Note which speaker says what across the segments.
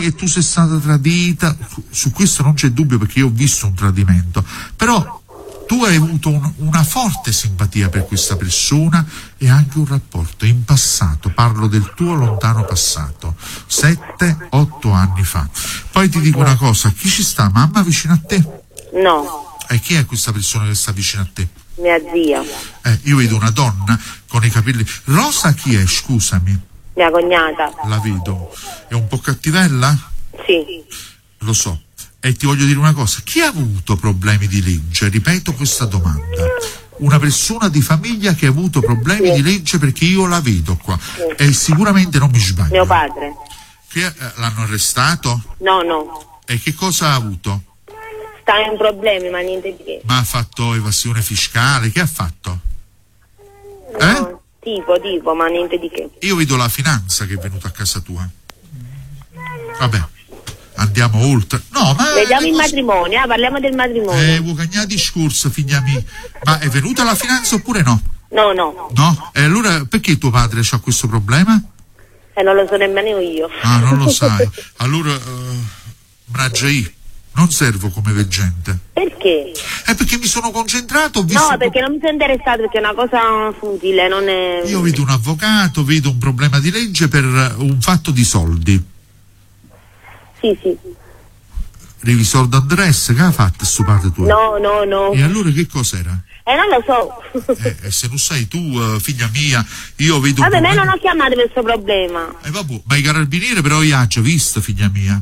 Speaker 1: che tu sei stata tradita, su questo non c'è dubbio perché io ho visto un tradimento, però tu hai avuto una forte simpatia per questa persona e anche un rapporto in passato, parlo del tuo lontano passato, 7-8 anni fa. Poi ti dico una cosa, chi ci sta? Mamma vicino a te?
Speaker 2: No.
Speaker 1: E chi è questa persona che sta vicino a te?
Speaker 2: Mia zia.
Speaker 1: Io vedo una donna con i capelli... Rosa chi è, scusami?
Speaker 2: Mia cognata.
Speaker 1: La vedo. È un po' cattivella?
Speaker 2: Sì.
Speaker 1: Lo so. E ti voglio dire una cosa, chi ha avuto problemi di legge? Ripeto questa domanda. Una persona di famiglia che ha avuto problemi di legge, perché io la vedo qua. E sicuramente non mi sbaglio.
Speaker 2: Mio padre.
Speaker 1: L'hanno arrestato?
Speaker 2: No.
Speaker 1: E che cosa ha avuto?
Speaker 2: Sta in problemi, ma niente di che.
Speaker 1: Ma ha fatto evasione fiscale? Che ha fatto?
Speaker 2: No, tipo, ma niente di che.
Speaker 1: Io vedo la finanza che è venuta a casa tua. Vabbè. Andiamo oltre. No, ma
Speaker 2: vediamo il matrimonio, parliamo del matrimonio.
Speaker 1: Vuoi cagnare discorso, figlia mia. Ma è venuta la finanza oppure no?
Speaker 2: No.
Speaker 1: No? E allora perché tuo padre ha questo problema?
Speaker 2: Non lo so nemmeno io.
Speaker 1: Ah, non lo sai. Allora, io non servo come veggente.
Speaker 2: Perché?
Speaker 1: Perché mi sono concentrato, ho visto...
Speaker 2: No, perché non mi sono interessato, perché è una cosa futile, non è...
Speaker 1: Io vedo un avvocato, vedo un problema di legge per un fatto di soldi.
Speaker 2: Sì.
Speaker 1: Revisor d'Andres, che ha fatto sto padre tuo?
Speaker 2: No.
Speaker 1: E allora che cos'era?
Speaker 2: Non lo so.
Speaker 1: E se non sai tu, figlia mia, io vedo...
Speaker 2: Vabbè, me non ho chiamato per questo problema.
Speaker 1: Vabbè, ma i carabinieri però io ho già visto, figlia mia.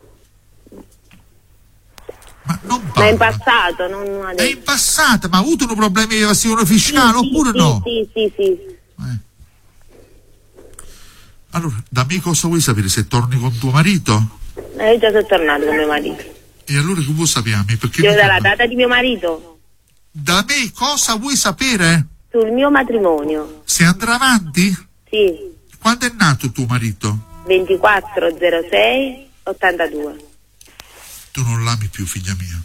Speaker 1: Ma non parla.
Speaker 2: Ma in passato, non adesso.
Speaker 1: È in passato, ma ha avuto un problema di evasione fiscale oppure no?
Speaker 2: Sì.
Speaker 1: Allora, da me cosa vuoi sapere? Se torni con tuo marito?
Speaker 2: Io già sono tornato con mio marito.
Speaker 1: E allora che vuoi sapere? Perché
Speaker 2: io dalla data di mio marito.
Speaker 1: Da me cosa vuoi sapere?
Speaker 2: Sul mio matrimonio.
Speaker 1: Se andrà avanti?
Speaker 2: Sì.
Speaker 1: Quando è nato tuo marito?
Speaker 2: 24/06/82.
Speaker 1: Tu non l'ami più, figlia mia.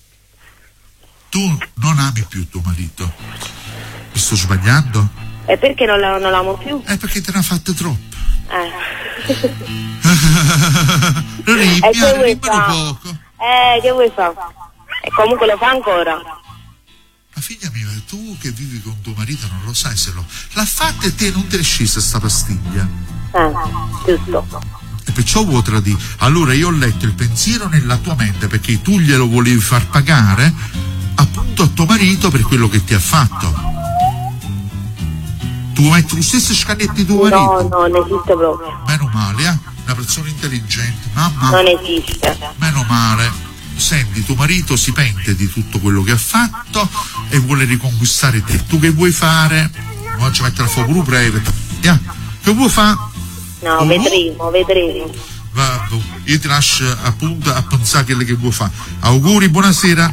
Speaker 1: Tu non ami più tuo marito. Mi sto sbagliando?
Speaker 2: E perché non l'amo più?
Speaker 1: Perché te ne ha fatte troppe.
Speaker 2: Rimmelo
Speaker 1: poco.
Speaker 2: Che vuoi fare? E comunque lo fa ancora.
Speaker 1: Ma figlia mia, tu che vivi con tuo marito non lo sai se l'ha fatta e te non ti è scesa sta pastiglia.
Speaker 2: Giusto.
Speaker 1: E perciò vuoi tradire. Allora io ho letto il pensiero nella tua mente perché tu glielo volevi far pagare appunto a tuo marito per quello che ti ha fatto. Tu metti lo stesso scagnetto di tuo marito?
Speaker 2: No, non esiste proprio.
Speaker 1: Meno male, una persona intelligente, mamma.
Speaker 2: Non esiste.
Speaker 1: Meno male. Senti, tuo marito si pente di tutto quello che ha fatto e vuole riconquistare te. Tu che vuoi fare? Oggi mettere a fuoco breve. Che vuoi fare?
Speaker 2: No, vedremo.
Speaker 1: Va, io ti lascio appunto a pensare quello che vuoi fare. Auguri, buonasera.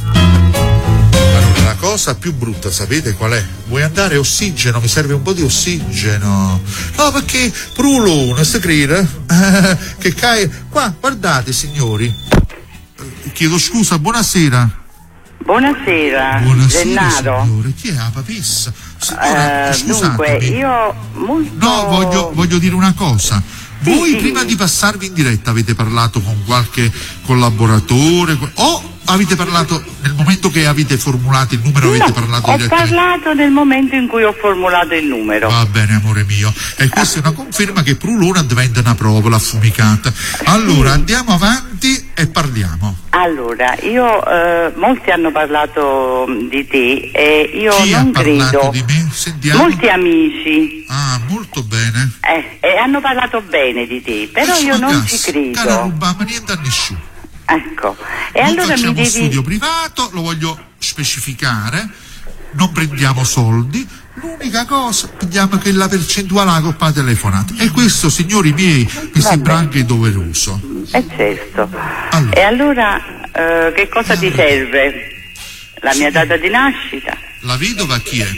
Speaker 1: Allora, la cosa più brutta, sapete qual è? Vuoi andare ossigeno? Mi serve un po' di ossigeno. No, perché Prulone, si crede? Che cai... Qua, guardate, signori. Chiedo scusa, buonasera.
Speaker 3: Buonasera, Gennaro.
Speaker 1: Signore, chi è la papissa? Signora,
Speaker 3: dunque, io molto...
Speaker 1: No, voglio dire una cosa. Voi prima di passarvi in diretta avete parlato con qualche collaboratore o avete parlato nel momento che avete formulato il numero? Avete parlato
Speaker 3: ho parlato nel momento in cui ho formulato il numero.
Speaker 1: Va bene, amore mio. E questa è una conferma che Prulona diventa una provola affumicata. Allora, andiamo avanti e parliamo.
Speaker 3: Allora, molti hanno parlato di te e io
Speaker 1: Chi
Speaker 3: non
Speaker 1: ha parlato
Speaker 3: credo.
Speaker 1: Di me? Sentiamo.
Speaker 3: Molti amici.
Speaker 1: Ah, molto bene.
Speaker 3: E hanno parlato bene di te, però io non ci credo.
Speaker 1: Cara, rubiamo niente a nessuno.
Speaker 3: Ecco. E
Speaker 1: non
Speaker 3: allora
Speaker 1: facciamo
Speaker 3: mi devi...
Speaker 1: studio privato, lo voglio specificare, non prendiamo soldi, l'unica cosa, prendiamo che la percentuale alla coppa telefonata. E questo, signori miei, mi sembra anche doveroso.
Speaker 3: Certo.
Speaker 1: Allora.
Speaker 3: E allora che cosa ti serve? La mia data di nascita?
Speaker 1: La vedova chi è?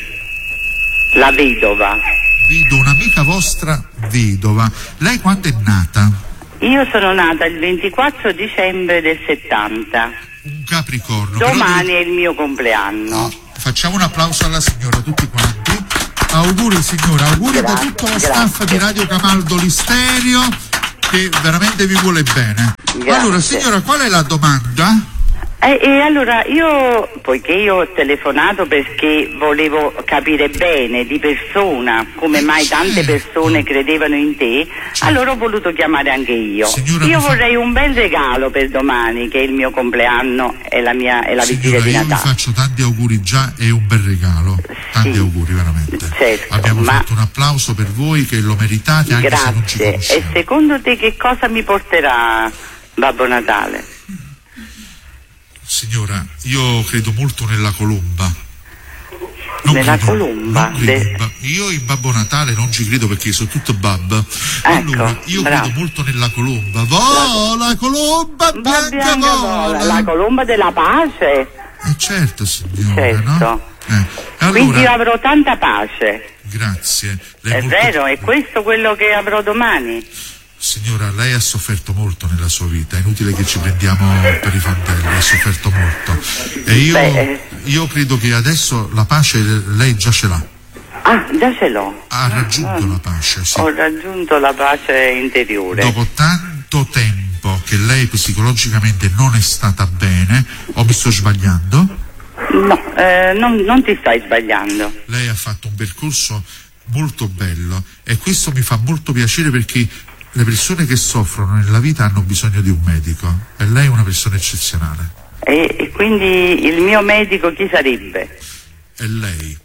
Speaker 3: La vedova.
Speaker 1: Vedo un'amica vostra vedova. Lei quando è nata?
Speaker 3: Io sono nata il 24 dicembre del 70.
Speaker 1: Un Capricorno.
Speaker 3: Domani è il mio compleanno.
Speaker 1: Facciamo un applauso alla signora, tutti quanti. Auguri signora, auguri da tutto lo staff di Radio Camaldoli Stereo. che veramente vi vuole bene.
Speaker 3: Grazie.
Speaker 1: Allora, signora, qual è la domanda?
Speaker 3: E allora poiché io ho telefonato perché volevo capire bene di persona come mai tante persone credevano in te, allora ho voluto chiamare anche io.
Speaker 1: Signora,
Speaker 3: io vorrei un bel regalo per domani, che è il mio compleanno e la vigilia di
Speaker 1: io vi
Speaker 3: Natale.
Speaker 1: faccio tanti auguri già e un bel regalo. Tanti auguri, veramente.
Speaker 3: Certo,
Speaker 1: abbiamo fatto un applauso per voi che lo meritate, anche se non ci
Speaker 3: grazie.
Speaker 1: conosciamo.
Speaker 3: E secondo te che cosa mi porterà Babbo Natale?
Speaker 1: Signora, io credo molto nella colomba.
Speaker 3: Nella colomba?
Speaker 1: Io in Babbo Natale non ci credo perché sono tutto babbo.
Speaker 3: Ecco,
Speaker 1: allora, io
Speaker 3: bravo.
Speaker 1: credo molto nella colomba. Vola, colomba bianca vola.
Speaker 3: La colomba della pace?
Speaker 1: Certo, signora,
Speaker 3: Certo.
Speaker 1: no?
Speaker 3: Quindi io
Speaker 1: Allora,
Speaker 3: avrò tanta pace.
Speaker 1: grazie. Lei
Speaker 3: È
Speaker 1: molto-
Speaker 3: vero, è questo quello che avrò domani?
Speaker 1: Signora, lei ha sofferto molto nella sua vita, è inutile che ci prendiamo per i fondelli, ha sofferto molto. E io credo che adesso la pace lei già ce l'ha.
Speaker 3: Ah, già ce l'ho.
Speaker 1: Ha raggiunto la pace, sì.
Speaker 3: Ho raggiunto la pace interiore.
Speaker 1: Dopo tanto tempo che lei psicologicamente non è stata bene, o mi sto sbagliando?
Speaker 3: No, non ti stai sbagliando.
Speaker 1: Lei ha fatto un percorso molto bello e questo mi fa molto piacere perché le persone che soffrono nella vita hanno bisogno di un medico e lei è una persona eccezionale.
Speaker 3: E quindi il mio medico chi sarebbe?
Speaker 1: È lei.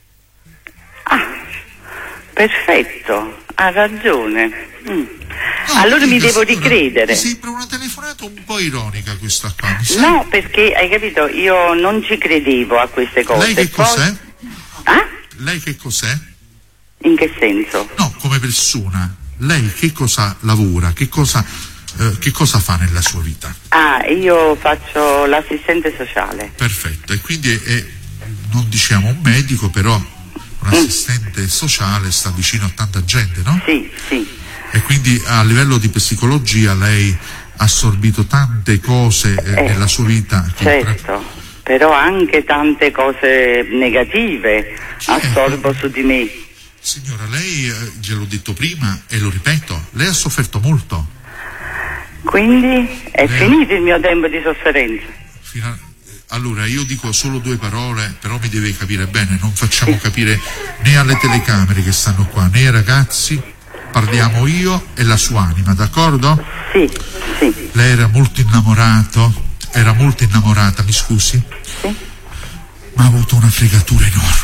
Speaker 3: Perfetto, ha ragione.
Speaker 1: No,
Speaker 3: Allora mi
Speaker 1: signora,
Speaker 3: devo ricredere.
Speaker 1: Mi sembra una telefonata un po' ironica questa qua. mi sa.
Speaker 3: No, perché hai capito, io non ci credevo a queste cose.
Speaker 1: Lei che
Speaker 3: Poi-
Speaker 1: cos'è?
Speaker 3: Ah?
Speaker 1: Lei che cos'è?
Speaker 3: In che senso?
Speaker 1: No, come persona. Lei che cosa lavora? Che cosa fa nella sua vita?
Speaker 3: Ah, io faccio l'assistente sociale.
Speaker 1: Perfetto. E quindi non diciamo un medico, però un assistente sociale sta vicino a tanta gente, no?
Speaker 3: Sì, sì.
Speaker 1: E quindi a livello di psicologia lei ha assorbito tante cose nella sua vita.
Speaker 3: Certo, però anche tante cose negative assorbo su di me.
Speaker 1: Signora, lei, gliel'ho detto prima e lo ripeto, lei ha sofferto molto.
Speaker 3: Quindi è finito il mio tempo di sofferenza.
Speaker 1: Allora, io dico solo 2 parole, però mi deve capire bene, non facciamo capire né alle telecamere che stanno qua, né ai ragazzi, parliamo io e la sua anima, d'accordo?
Speaker 3: Sì, sì.
Speaker 1: Lei era molto innamorata, mi scusi?
Speaker 3: Sì.
Speaker 1: Ma ha avuto una fregatura enorme.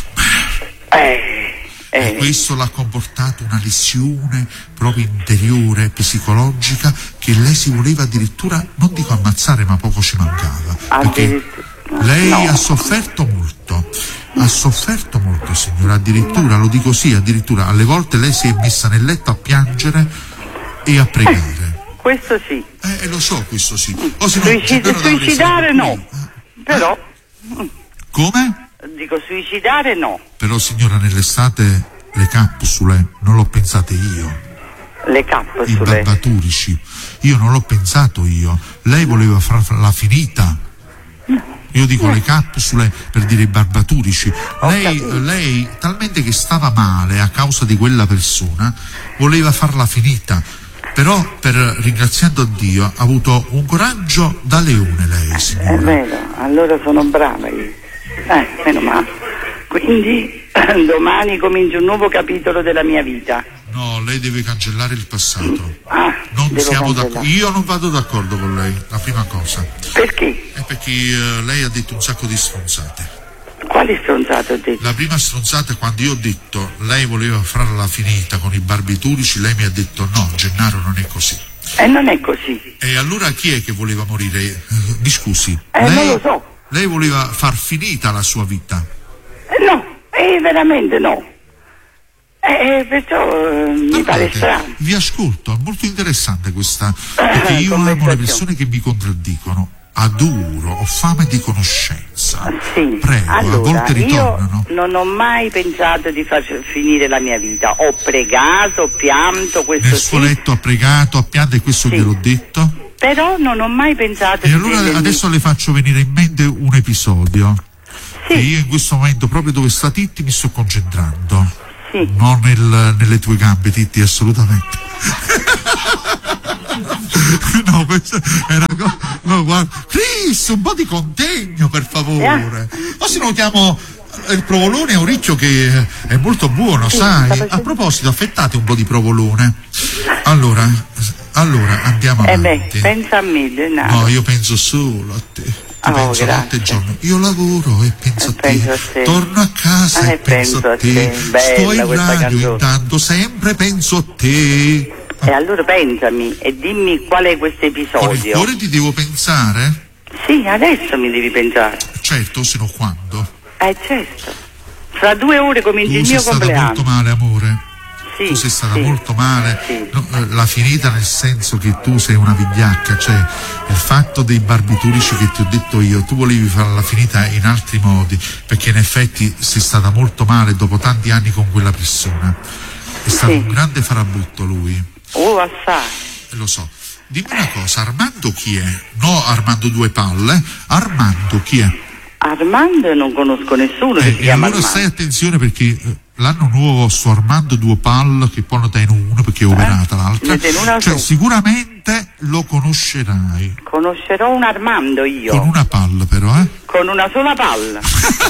Speaker 1: E
Speaker 3: Eh,
Speaker 1: questo l'ha comportato una lesione proprio interiore, psicologica, che lei si voleva addirittura, non dico ammazzare, ma poco ci mancava. Perché lei
Speaker 3: no.
Speaker 1: ha sofferto molto, signora, addirittura, lo dico sì, addirittura alle volte lei si è messa nel letto a piangere e a pregare.
Speaker 3: Questo sì.
Speaker 1: Lo so, questo sì. O se no, davvero
Speaker 3: Suicidare no. Però,
Speaker 1: Come?
Speaker 3: dico suicidare no.
Speaker 1: Però signora, nell'estate le capsule non l'ho pensate io,
Speaker 3: Le
Speaker 1: i
Speaker 3: capsule.
Speaker 1: barbaturici, io non l'ho pensato io, lei voleva farla finita. Io dico le capsule per dire i barbaturici. Lei talmente che stava male a causa di quella persona voleva farla finita, però ringraziando Dio ha avuto un coraggio da leone lei,
Speaker 3: È
Speaker 1: signora.
Speaker 3: vero, allora sono brava io. Meno male. Quindi domani comincia un nuovo capitolo della mia vita.
Speaker 1: No, lei deve cancellare il passato. Non
Speaker 3: devo
Speaker 1: siamo
Speaker 3: cancellare.
Speaker 1: d'accordo. Io non vado d'accordo con lei, la prima cosa.
Speaker 3: Perché?
Speaker 1: È perché lei ha detto un sacco di stronzate.
Speaker 3: Quali stronzate ho detto?
Speaker 1: La prima stronzata è quando io ho detto lei voleva farla finita con i barbiturici, lei mi ha detto no, Gennaro, non è così.
Speaker 3: E non è così.
Speaker 1: E allora chi è che voleva morire? Mi scusi.
Speaker 3: Non lo so.
Speaker 1: Lei voleva far finita la sua vita.
Speaker 3: No, veramente no. Perciò mi pare strano.
Speaker 1: Vi ascolto, è molto interessante questa, perché io amo le persone che mi contraddicono. Adoro, ho fame di conoscenza.
Speaker 3: Sì.
Speaker 1: Prego,
Speaker 3: Allora,
Speaker 1: a volte ritornano.
Speaker 3: io non ho mai pensato di far finire la mia vita. Ho pregato, ho pianto, questo
Speaker 1: Nel suo
Speaker 3: sì.
Speaker 1: letto ha pregato, ha pianto e questo
Speaker 3: Sì.
Speaker 1: gliel'ho detto.
Speaker 3: Però non ho mai pensato
Speaker 1: E
Speaker 3: di
Speaker 1: allora
Speaker 3: prendermi-
Speaker 1: adesso le faccio venire in mente un episodio.
Speaker 3: Sì.
Speaker 1: E io in questo momento, proprio dove sta Titti, mi sto concentrando.
Speaker 3: Sì.
Speaker 1: Non nelle tue gambe, Titti, assolutamente. No, questa è una cosa. No, guarda. Chris, un po' di contegno, per favore. O se no chiamo il provolone è un riccio che è molto buono, sai? A proposito, affettate un po' di provolone. Allora andiamo avanti.
Speaker 3: Pensa a me, Gennaro.
Speaker 1: No, io penso solo a te. Penso notte e giorno. Io lavoro e penso a te. Torno a casa e penso a te. Sto in radio intanto, sempre penso a te.
Speaker 3: E allora pensami e dimmi qual è questo episodio.
Speaker 1: Con il cuore ti devo pensare?
Speaker 3: Sì, adesso mi devi pensare.
Speaker 1: Certo, se no quando?
Speaker 3: Certo. Fra 2 ore comincia il mio compleanno.
Speaker 1: Tu sei stata molto male, amore.
Speaker 3: Sì,
Speaker 1: tu sei stata molto male.
Speaker 3: Sì.
Speaker 1: No, l'ha finita nel senso che tu sei una vigliacca, cioè il fatto dei barbiturici che ti ho detto io, tu volevi farla finita in altri modi, perché in effetti sei stata molto male dopo tanti anni con quella persona. È stato un grande farabutto lui.
Speaker 3: Oh, assai.
Speaker 1: Lo so. Dimmi una cosa, Armando chi è? No, Armando Due Palle. Armando chi è?
Speaker 3: Armando non conosco nessuno che si chiama
Speaker 1: allora
Speaker 3: Armando.
Speaker 1: stai attenzione perché l'anno nuovo su Armando Due Palle, che poi non te in uno perché è operata l'altra, cioè sicuramente lo conoscerai.
Speaker 3: Conoscerò un Armando io.
Speaker 1: Con una palla però,
Speaker 3: Con una sola palla.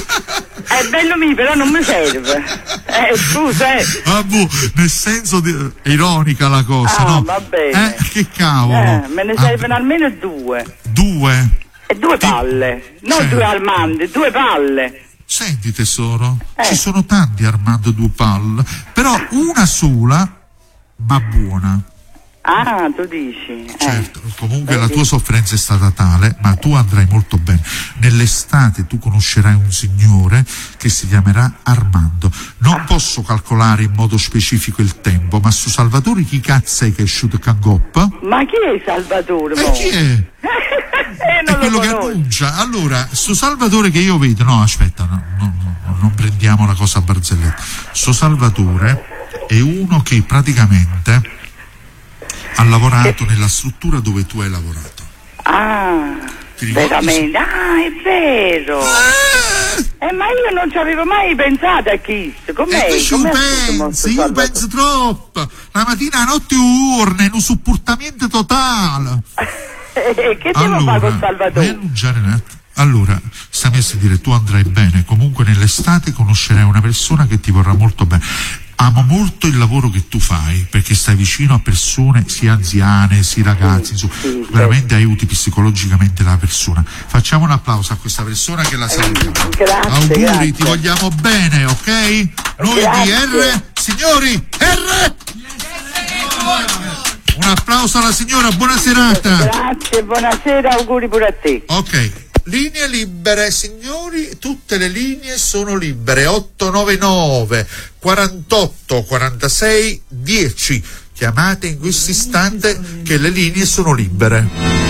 Speaker 3: È bello mio, però non mi serve. Scusa,
Speaker 1: nel senso ironica la cosa, no?
Speaker 3: Va bene.
Speaker 1: Che cavolo.
Speaker 3: Me ne servono almeno 2.
Speaker 1: 2?
Speaker 3: E 2 palle. Non 2 Armandi, 2 palle.
Speaker 1: Senti tesoro, ci sono tanti Armando Due Palle, però una sola, ma buona.
Speaker 3: Ah, tu dici.
Speaker 1: Certo, comunque la tua sofferenza è stata tale, ma tu andrai molto bene. Nell'estate tu conoscerai un signore che si chiamerà Armando. Non posso calcolare in modo specifico il tempo, ma su Salvatore chi cazzo è che è uscito Cangoppa?
Speaker 3: Ma chi è Salvatore?
Speaker 1: Chi è? È quello che annuncia. Allora, su Salvatore che io vedo, no aspetta, non prendiamo la cosa a barzelletta. Su Salvatore è uno che praticamente ha lavorato nella struttura dove tu hai lavorato.
Speaker 3: Veramente? È vero. Ma io non ci avevo mai pensato a Kiss. Com'è?
Speaker 1: Io penso troppo. La mattina a notte urne, in un supportamento totale.
Speaker 3: Che devo fare con Salvatore?
Speaker 1: Allora, stiamo a dire, tu andrai bene, comunque nell'estate conoscerai una persona che ti vorrà molto bene. Amo molto il lavoro che tu fai, perché stai vicino a persone sia anziane, sia ragazzi, veramente aiuti psicologicamente la persona. Facciamo un applauso a questa persona che la salutiamo. Auguri, grazie. Ti vogliamo bene, ok? Noi di R, signori, R! Un applauso alla signora, buona serata.
Speaker 3: Grazie, buonasera, auguri pure a te.
Speaker 1: Ok, linee libere, signori, tutte le linee sono libere. 899 48 46 10. Chiamate in questo istante che le linee sono libere.